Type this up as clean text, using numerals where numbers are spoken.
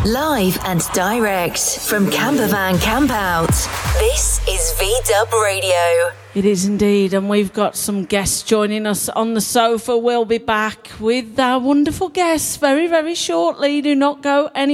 Live and direct from Campervan Campout. This is V-Dub Radio. It is indeed, and we've got some guests joining us on the sofa. We'll be back with our wonderful guests very, very shortly. Do not go anywhere.